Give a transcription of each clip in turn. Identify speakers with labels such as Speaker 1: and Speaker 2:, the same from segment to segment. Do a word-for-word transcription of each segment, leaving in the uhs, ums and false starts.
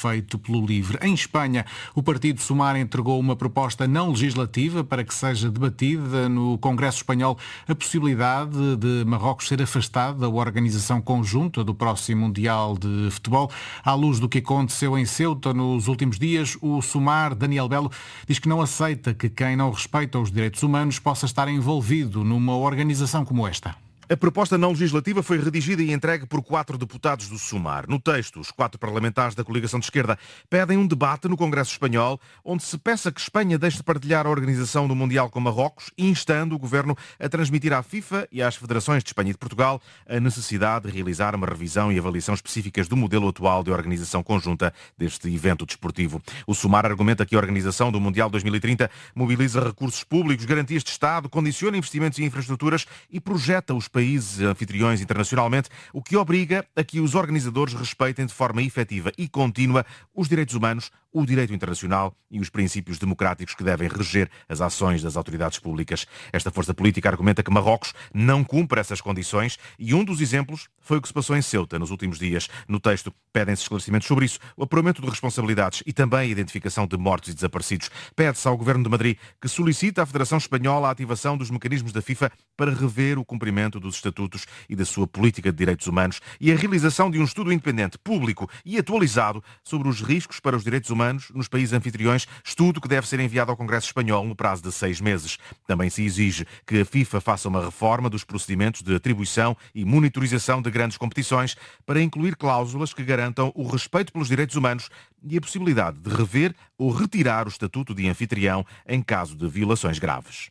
Speaker 1: feito pelo LIVRE. Em Espanha, o partido Sumar entregou uma proposta não legislativa para que seja debatida no Congresso Espanhol a possibilidade de Marrocos ser afastado da organização conjunta do próximo Mundial de Futebol. À luz do que aconteceu em Ceuta nos últimos dias, o Sumar, Daniel Belo, diz que não aceita que quem não respeita os direitos humanos possa estar envolvido numa organização como esta.
Speaker 2: A proposta não legislativa foi redigida e entregue por quatro deputados do Sumar. No texto, os quatro parlamentares da coligação de esquerda pedem um debate no Congresso Espanhol, onde se peça que Espanha deixe de partilhar a organização do Mundial com Marrocos, instando o governo a transmitir à FIFA e às federações de Espanha e de Portugal a necessidade de realizar uma revisão e avaliação específicas do modelo atual de organização conjunta deste evento desportivo. O Sumar argumenta que a organização do Mundial dois mil e trinta mobiliza recursos públicos, garantias de Estado, condiciona investimentos em infraestruturas e projeta os países países anfitriões internacionalmente, o que obriga a que os organizadores respeitem de forma efetiva e contínua os direitos humanos, o direito internacional e os princípios democráticos que devem reger as ações das autoridades públicas. Esta força política argumenta que Marrocos não cumpre essas condições e um dos exemplos foi o que se passou em Ceuta nos últimos dias. No texto pedem-se esclarecimentos sobre isso, o apuramento de responsabilidades e também a identificação de mortos e desaparecidos. Pede-se ao Governo de Madrid que solicite à Federação Espanhola a ativação dos mecanismos da FIFA para rever o cumprimento dos estatutos e da sua política de direitos humanos e a realização de um estudo independente, público e atualizado sobre os riscos para os direitos humanos nos países anfitriões, estudo que deve ser enviado ao Congresso Espanhol no prazo de seis meses. Também se exige que a FIFA faça uma reforma dos procedimentos de atribuição e monitorização de grandes competições para incluir cláusulas que garantam o respeito pelos direitos humanos e a possibilidade de rever ou retirar o estatuto de anfitrião em caso de violações graves.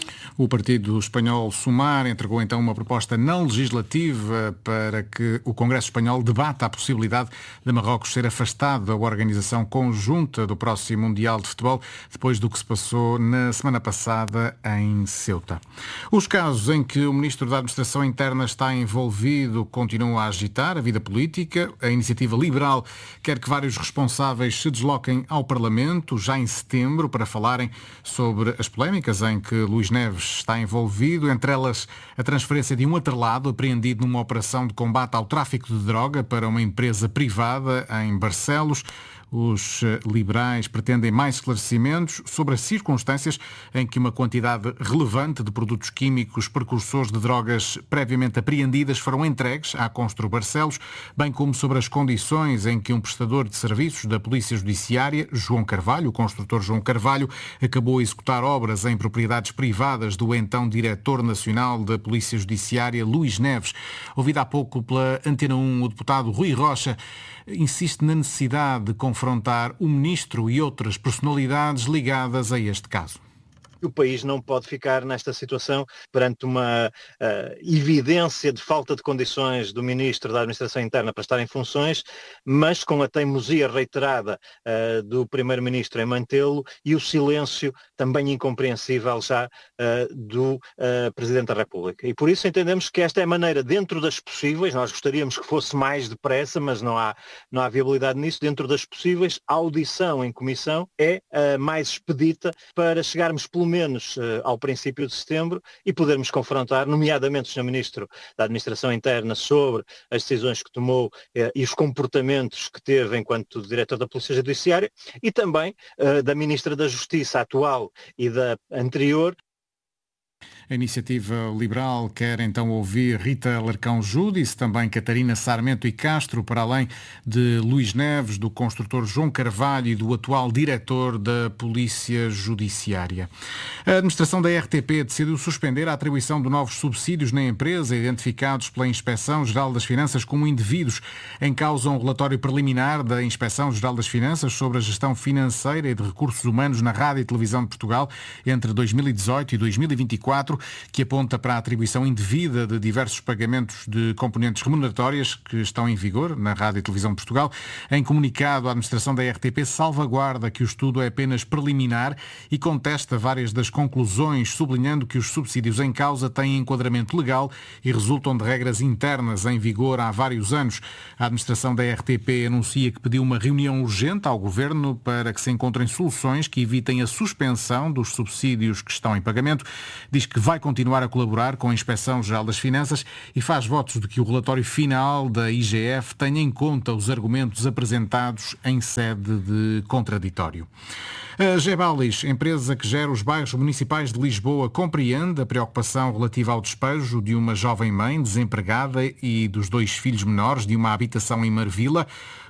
Speaker 1: O partido espanhol Sumar entregou então uma proposta não legislativa para que o Congresso Espanhol debata a possibilidade de Marrocos ser afastado da organização conjunta do próximo Mundial de Futebol, depois do que se passou na semana passada em Ceuta. Os casos em que o Ministro da Administração Interna está envolvido continuam a agitar a vida política. A Iniciativa Liberal quer que vários responsáveis se desloquem ao Parlamento já em setembro para falarem sobre as polémicas em que Luís Neves está envolvido, entre elas a transferência de um atrelado apreendido numa operação de combate ao tráfico de droga para uma empresa privada em Barcelos. Os liberais pretendem mais esclarecimentos sobre as circunstâncias em que uma quantidade relevante de produtos químicos precursores de drogas previamente apreendidas foram entregues à Constru Barcelos, bem como sobre as condições em que um prestador de serviços da Polícia Judiciária, João Carvalho, o construtor João Carvalho, acabou a executar obras em propriedades privadas do então Diretor Nacional da Polícia Judiciária, Luís Neves. Ouvido há pouco pela Antena um, o deputado Rui Rocha insiste na necessidade de confrontar o Ministro e outras personalidades ligadas a este caso.
Speaker 3: O país não pode ficar nesta situação perante uma uh, evidência de falta de condições do Ministro da Administração Interna para estar em funções, mas com a teimosia reiterada uh, do Primeiro-Ministro em mantê-lo e o silêncio também incompreensível já uh, do uh, Presidente da República. E por isso entendemos que esta é a maneira, dentro das possíveis, nós gostaríamos que fosse mais depressa, mas não há, não há viabilidade nisso, dentro das possíveis, a audição em comissão é a uh, mais expedita para chegarmos pelo menos uh, ao princípio de setembro e podermos confrontar, nomeadamente o senhor Ministro da Administração Interna, sobre as decisões que tomou uh, e os comportamentos que teve enquanto Diretor da Polícia Judiciária e também uh, da Ministra da Justiça atual e da anterior.
Speaker 1: A Iniciativa Liberal quer então ouvir Rita Alarcão Júdice, também Catarina Sarmento e Castro, para além de Luís Neves, do construtor João Carvalho e do atual diretor da Polícia Judiciária. A administração da R T P decidiu suspender a atribuição de novos subsídios na empresa, identificados pela Inspeção-Geral das Finanças como indevidos. Em causa um relatório preliminar da Inspeção-Geral das Finanças sobre a gestão financeira e de recursos humanos na Rádio e Televisão de Portugal entre dois mil e dezoito e dois mil e vinte e quatro, que aponta para a atribuição indevida de diversos pagamentos de componentes remuneratórias que estão em vigor na Rádio e Televisão de Portugal. Em comunicado, a administração da R T P salvaguarda que o estudo é apenas preliminar e contesta várias das conclusões, sublinhando que os subsídios em causa têm enquadramento legal e resultam de regras internas em vigor há vários anos. A administração da R T P anuncia que pediu uma reunião urgente ao Governo para que se encontrem soluções que evitem a suspensão dos subsídios que estão em pagamento. Diz que vai continuar a colaborar com a Inspeção-Geral das Finanças e faz votos de que o relatório final da I G F tenha em conta os argumentos apresentados em sede de contraditório. A Gebalis, empresa que gera os bairros municipais de Lisboa, compreende a preocupação relativa ao despejo de uma jovem mãe desempregada e dos dois filhos menores de uma habitação em Marvila.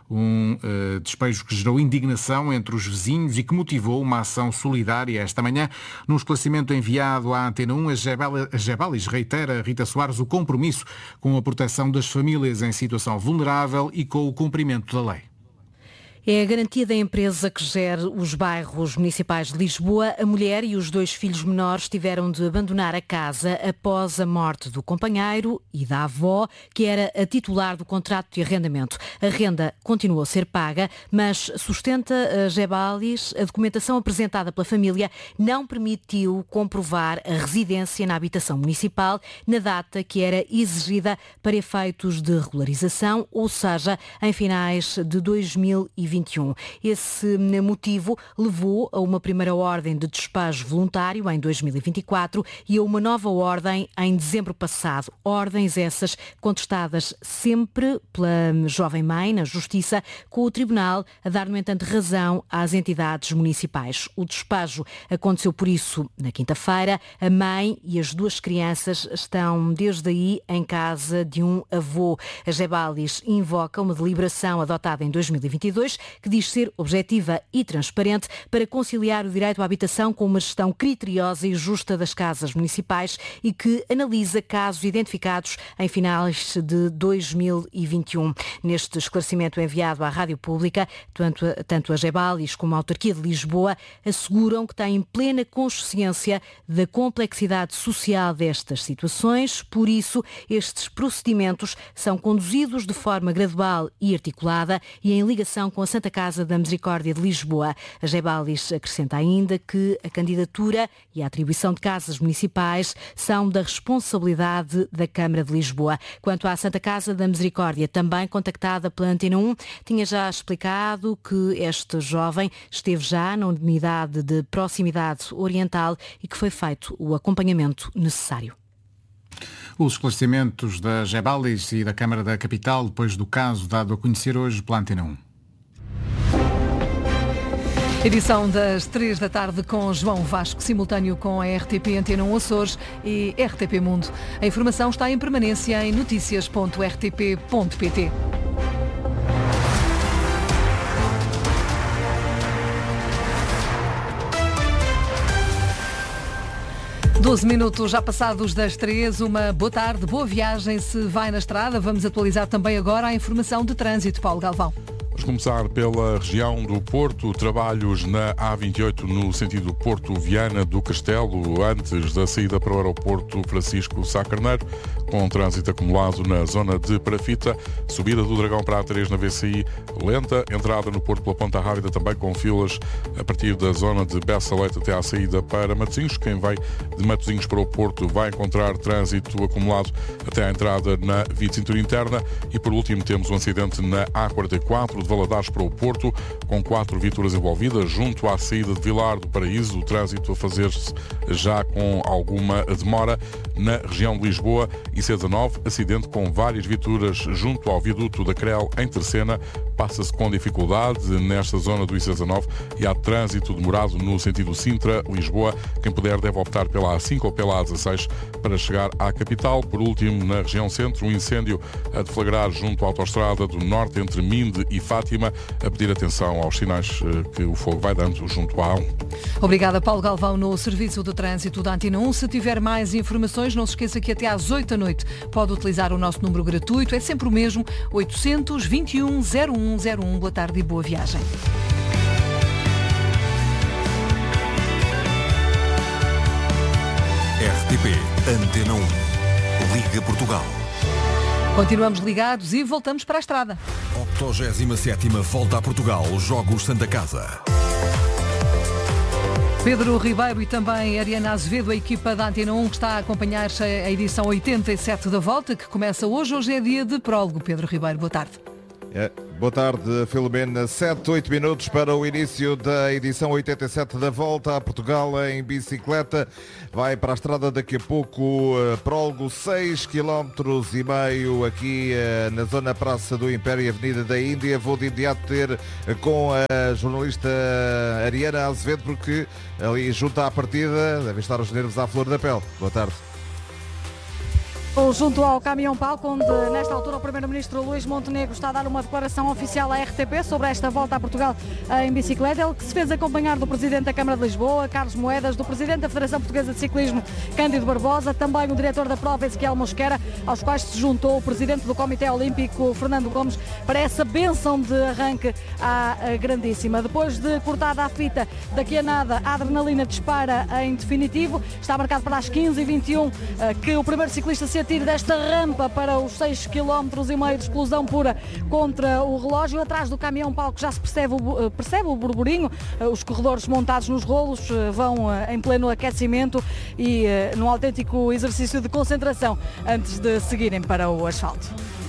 Speaker 1: Um uh, despejo que gerou indignação entre os vizinhos e que motivou uma ação solidária esta manhã. Num esclarecimento enviado à Antena um, a Gebalis reitera, Rita Soares, o compromisso com a proteção das famílias em situação vulnerável e com o cumprimento da lei.
Speaker 4: É a garantia da empresa que gera os bairros municipais de Lisboa. A mulher e os dois filhos menores tiveram de abandonar a casa após a morte do companheiro e da avó, que era a titular do contrato de arrendamento. A renda continuou a ser paga, mas sustenta a Gebalis, a documentação apresentada pela família não permitiu comprovar a residência na habitação municipal na data que era exigida para efeitos de regularização, ou seja, em finais de dois mil e vinte e um. Esse motivo levou a uma primeira ordem de despejo voluntário em dois mil e vinte e quatro e a uma nova ordem em dezembro passado. Ordens essas contestadas sempre pela jovem mãe na Justiça, com o Tribunal a dar, no entanto, razão às entidades municipais. O despejo aconteceu, por isso, na quinta-feira. A mãe e as duas crianças estão, desde aí, em casa de um avô. A Gebalis invoca uma deliberação adotada em dois mil e vinte e dois que diz ser objetiva e transparente para conciliar o direito à habitação com uma gestão criteriosa e justa das casas municipais e que analisa casos identificados em finais de dois mil e vinte e um. Neste esclarecimento enviado à Rádio Pública, tanto a, tanto a Gebalis como a Autarquia de Lisboa asseguram que têm plena consciência da complexidade social destas situações, por isso estes procedimentos são conduzidos de forma gradual e articulada e em ligação com a Santa Casa da Misericórdia de Lisboa. A Gebalis acrescenta ainda que a candidatura e a atribuição de casas municipais são da responsabilidade da Câmara de Lisboa. Quanto à Santa Casa da Misericórdia, também contactada pela Antena um, tinha já explicado que este jovem esteve já na unidade de proximidade oriental e que foi feito o acompanhamento necessário.
Speaker 1: Os esclarecimentos da Gebalis e da Câmara da Capital depois do caso dado a conhecer hoje pela Antena um.
Speaker 5: Edição das três da tarde com João Vasco, simultâneo com a R T P Antena um Açores e R T P Mundo. A informação está em permanência em notícias ponto r t p ponto p t. doze minutos já passados das três, uma boa tarde, boa viagem se vai na estrada. Vamos atualizar também agora a informação de trânsito. Paulo Galvão.
Speaker 6: Vamos começar pela região do Porto, trabalhos na A vinte e oito no sentido Porto Viana do Castelo, antes da saída para o aeroporto Francisco Sá Carneiro, com trânsito acumulado na zona de Parafita, subida do Dragão para a três na V C I lenta, entrada no Porto pela Ponta Rábida também com filas a partir da zona de Bessa Leite até à saída para Matosinhos. Quem vai de Matosinhos para o Porto vai encontrar trânsito acumulado até à entrada na via de cintura interna e por último temos um acidente na A quarenta e quatro de Valadares para o Porto, com quatro viaturas envolvidas junto à saída de Vilar do Paraíso, o trânsito a fazer-se já com alguma demora. Na região de Lisboa, I C dezanove, acidente com várias viaturas junto ao viaduto da Crel em Terceira, passa-se com dificuldade nesta zona do I C dezanove e há trânsito demorado no sentido Sintra-Lisboa. Quem puder deve optar pela A cinco ou pela A dezasseis para chegar à capital. Por último, na região centro, um incêndio a deflagrar junto à autoestrada do norte entre Minde e Fátima, a pedir atenção aos sinais que o fogo vai dando junto à A um.
Speaker 5: Obrigada, Paulo Galvão, no Serviço de Trânsito da Antena um. Se tiver mais informações, não se esqueça que até às oito da noite pode utilizar o nosso número gratuito, é sempre o mesmo, oitocentos, vinte e um, zero um zero um. Boa tarde e boa viagem.
Speaker 7: R T P Antena um. Liga Portugal.
Speaker 5: Continuamos ligados e voltamos para a estrada.
Speaker 7: oitogésima sétima Volta a Portugal, Jogos Santa Casa.
Speaker 5: Pedro Ribeiro e também Ariana Azevedo, a equipa da Antena um que está a acompanhar a edição oitenta e sete da Volta, que começa hoje. Hoje é dia de prólogo. Pedro Ribeiro, boa tarde.
Speaker 2: É, boa tarde, Filomena. sete, oito minutos para o início da edição oitenta e sete da Volta a Portugal em bicicleta. Vai para a estrada daqui a pouco, uh, prólogo, seis quilómetros e meio aqui uh, na zona Praça do Império e Avenida da Índia. Vou de imediato ter uh, com a jornalista Ariana Azevedo, porque ali junto à partida devem estar os nervos à flor da pele. Boa tarde.
Speaker 8: Junto ao caminhão-palco, onde nesta altura o Primeiro-Ministro Luís Montenegro está a dar uma declaração oficial à R T P sobre esta volta a Portugal em bicicleta. Ele que se fez acompanhar do Presidente da Câmara de Lisboa, Carlos Moedas, do Presidente da Federação Portuguesa de Ciclismo, Cândido Barbosa, também o Diretor da prova, Ezequiel Mosquera, aos quais se juntou o Presidente do Comitê Olímpico, Fernando Gomes, para essa bênção de arranque à grandíssima. Depois de cortada a fita, daqui a nada a adrenalina dispara em definitivo. Está marcado para as quinze e vinte e um que o primeiro ciclista se atire desta rampa para os seis vírgula cinco quilómetros de explosão pura contra o relógio. Atrás do caminhão-palco já se percebe o, percebe o burburinho. Os corredores montados nos rolos vão em pleno aquecimento e num autêntico exercício de concentração antes de seguirem para o asfalto.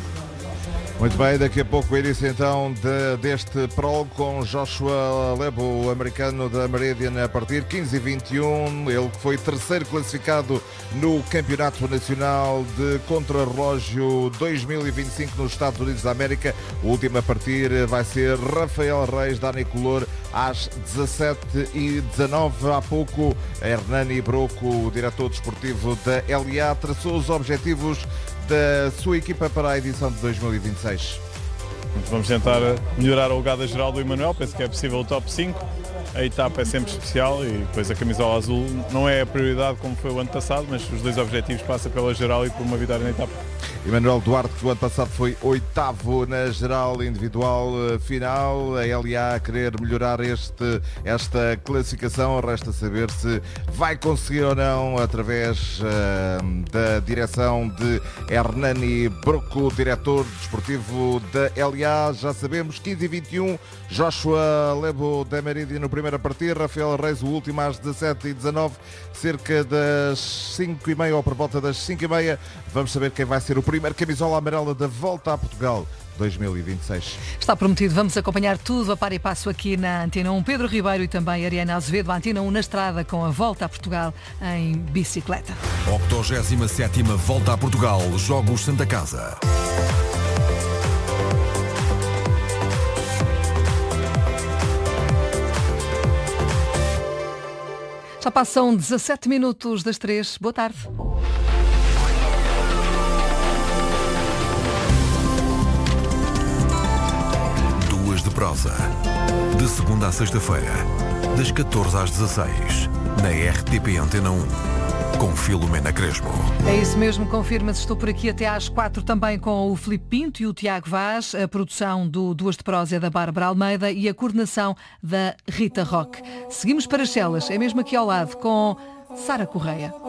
Speaker 2: Muito bem, daqui a pouco o início então de, deste prólogo com Joshua Lebo, o americano da Meridian, a partir quinze e vinte e um, ele que foi terceiro classificado no Campeonato Nacional de Contrarrelógio dois mil e vinte e cinco nos Estados Unidos da América. O último a partir vai ser Rafael Reis, Dani Color, às dezassete e dezanove. Há pouco, Hernani Broco, o diretor desportivo da L A, traçou os objetivos da sua equipa para a edição de dois mil e vinte e seis.
Speaker 9: Vamos tentar melhorar a jogada geral do Emanuel, penso que é possível o top cinco. A etapa é sempre especial e depois a camisola azul não é a prioridade como foi o ano passado, mas os dois objetivos passam pela geral e por uma vitória na etapa.
Speaker 2: Emanuel Duarte, que o ano passado foi oitavo na geral individual final, a L A a querer melhorar este, esta classificação. Resta saber se vai conseguir ou não através uh, da direção de Hernani Broco, diretor desportivo da L A. Já sabemos, quinze e vinte e um, Joshua Lebo da Meridian no primeiro a partir, Rafael Reis o último às dezassete e dezanove, cerca das cinco e meia ou por volta das cinco e meia. Vamos saber quem vai ser o primeiro camisola amarela da Volta a Portugal dois mil e vinte e seis.
Speaker 5: Está prometido, vamos acompanhar tudo a par e passo aqui na Antena um. Pedro Ribeiro e também Ariana Azevedo, a Antena um na estrada com a Volta a Portugal em bicicleta.
Speaker 7: oitenta e sétima Volta a Portugal, Jogos Santa Casa.
Speaker 5: Já passam dezassete minutos das três. Boa tarde.
Speaker 7: Duas de prosa. De segunda à sexta-feira, das catorze às dezasseis, na R T P Antena um. Com Filomena Crespo.
Speaker 5: É isso mesmo, confirma-se. Estou por aqui até às quatro também com o Filipe Pinto e o Tiago Vaz, a produção do Duas de Prosa da Bárbara Almeida e a coordenação da Rita Roque. Seguimos para Chelas, é mesmo aqui ao lado, com Sara Correia.